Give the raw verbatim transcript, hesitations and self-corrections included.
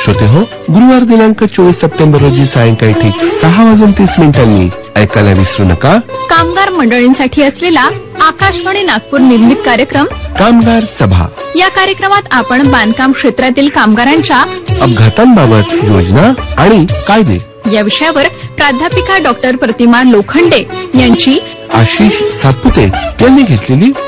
श्रोते हो, गुरुवार दिनांक चोवीस सप्टेंबर रोजी सायंकाळी ठीक सहा वाजून तीस मिनिटांनी ऐकायला विसरू नका कामगार मंडळींसाठी असलेला आकाशवाणी नागपूर निर्मित कार्यक्रम कामगार सभा. या कार्यक्रमात आपण बांधकाम क्षेत्रातील कामगारांच्या अपघातांबाबत योजना आणि कायदे या विषयावर प्राध्यापिका डॉक्टर प्रतिमा लोखंडे यांची आशिष सातपुते यांनी घेतलेली